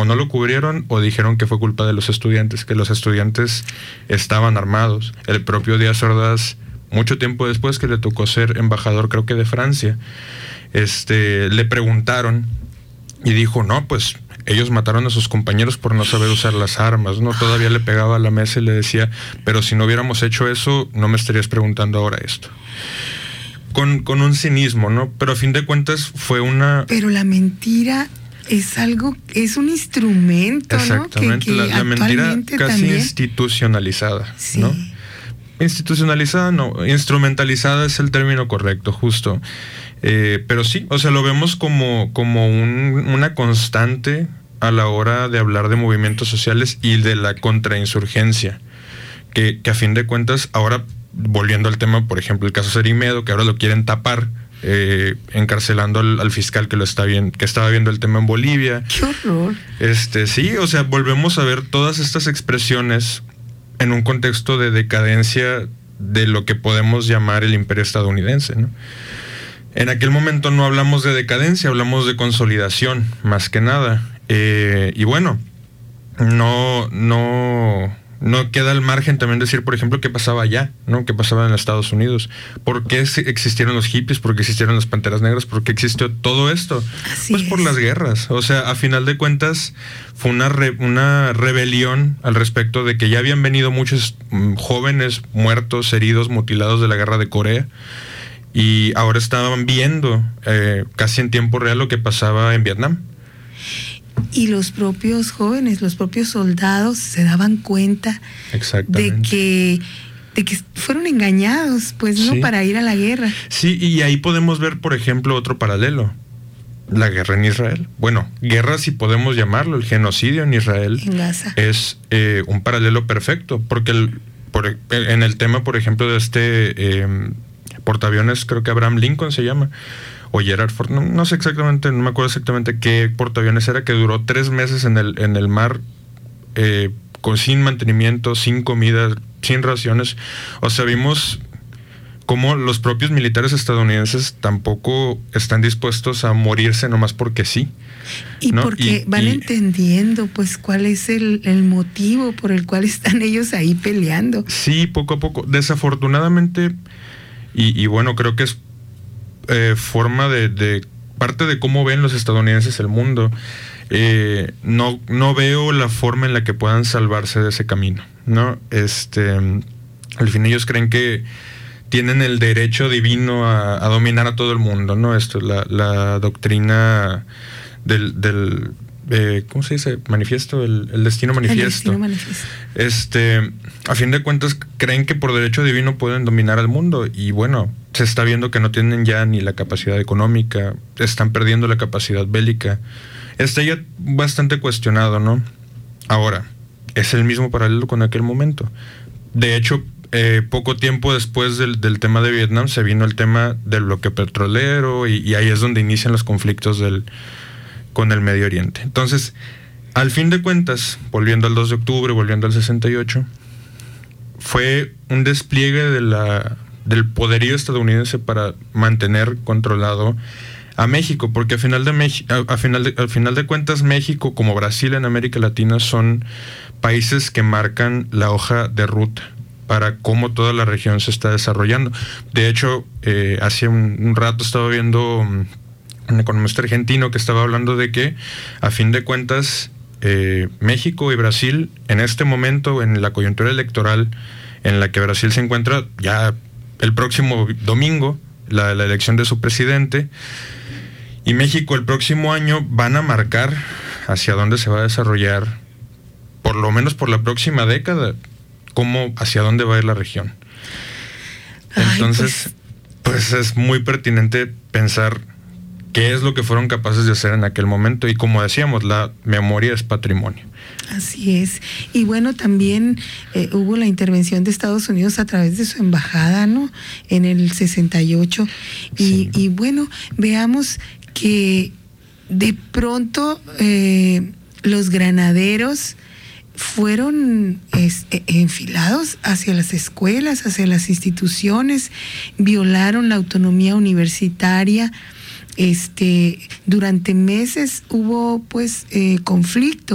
o no lo cubrieron o dijeron que fue culpa de los estudiantes, que los estudiantes estaban armados. El propio Díaz Ordaz, mucho tiempo después que le tocó ser embajador, creo que de Francia, le preguntaron y dijo, no, pues ellos mataron a sus compañeros por no saber usar las armas, ¿no? Todavía le pegaba a la mesa y le decía, pero si no hubiéramos hecho eso, no me estarías preguntando ahora esto. Con un cinismo, ¿no? Pero a fin de cuentas fue una... Pero la mentira es algo, es un instrumento, exactamente, ¿no? La mentira casi también... institucionalizada, sí. ¿no? Institucionalizada no, instrumentalizada es el término correcto, justo. Pero sí, o sea, lo vemos como una constante a la hora de hablar de movimientos sociales y de la contrainsurgencia, que a fin de cuentas, ahora volviendo al tema, por ejemplo, el caso Cerimedo, que ahora lo quieren tapar, encarcelando al fiscal que estaba viendo el tema en Bolivia. ¡Qué horror! Sí, o sea, volvemos a ver todas estas expresiones en un contexto de decadencia de lo que podemos llamar el imperio estadounidense, ¿no? En aquel momento no hablamos de decadencia, hablamos de consolidación, más que nada. Y bueno, no queda al margen también decir, por ejemplo, qué pasaba allá, ¿no? Qué pasaba en Estados Unidos. ¿Por qué existieron los hippies? ¿Por qué existieron las panteras negras? ¿Por qué existió todo esto? Pues por las guerras. O sea, a final de cuentas, fue una rebelión al respecto de que ya habían venido muchos jóvenes muertos, heridos, mutilados de la guerra de Corea. Y ahora estaban viendo casi en tiempo real lo que pasaba en Vietnam. Y los propios jóvenes, los propios soldados se daban cuenta de que fueron engañados, pues, ¿no? Sí. Para ir a la guerra. Sí, y ahí podemos ver, por ejemplo, otro paralelo. La guerra en Israel. Bueno, guerra si podemos llamarlo, el genocidio en Israel. En Gaza. Es un paralelo perfecto, porque en el tema, por ejemplo, de portaaviones, creo que Abraham Lincoln se llama, o Gerald Ford, no sé exactamente, no me acuerdo exactamente qué portaaviones era, que duró 3 meses en el mar, sin mantenimiento, sin comida, sin raciones. O sea, vimos cómo los propios militares estadounidenses tampoco están dispuestos a morirse nomás porque sí. Y ¿no? Porque van entendiendo pues cuál es el motivo por el cual están ellos ahí peleando. Sí, poco a poco. Desafortunadamente, y bueno, creo que es forma de parte de cómo ven los estadounidenses el mundo. No veo la forma en la que puedan salvarse de ese camino, ¿no? Al fin ellos creen que tienen el derecho divino a dominar a todo el mundo, ¿no? La doctrina del ¿cómo se dice? Manifiesto, el destino manifiesto. El destino manifiesto. A fin de cuentas, creen que por derecho divino pueden dominar al mundo, y bueno, se está viendo que no tienen ya ni la capacidad económica, están perdiendo la capacidad bélica. Está ya bastante cuestionado, ¿no? Ahora, es el mismo paralelo con aquel momento. De hecho, poco tiempo después del tema de Vietnam, se vino el tema del bloqueo petrolero, y ahí es donde inician los conflictos con el Medio Oriente. Entonces, al fin de cuentas, volviendo al 2 de octubre, volviendo al 68, fue un despliegue del poderío estadounidense para mantener controlado a México, porque al final de cuentas, México, como Brasil en América Latina, son países que marcan la hoja de ruta para cómo toda la región se está desarrollando. De hecho, hace un rato estaba viendo un economista argentino que estaba hablando de que, a fin de cuentas, México y Brasil, en este momento, en la coyuntura electoral en la que Brasil se encuentra, ya el próximo domingo, la elección de su presidente, y México el próximo año, van a marcar hacia dónde se va a desarrollar, por lo menos por la próxima década, hacia dónde va a ir la región. Entonces, pues es muy pertinente pensar qué es lo que fueron capaces de hacer en aquel momento, y como decíamos, la memoria es patrimonio. Así es. Y bueno, también hubo la intervención de Estados Unidos a través de su embajada, ¿no? En el 68. Sí. Y bueno, veamos que de pronto los granaderos fueron enfilados hacia las escuelas, hacia las instituciones, violaron la autonomía universitaria. Durante meses hubo pues conflicto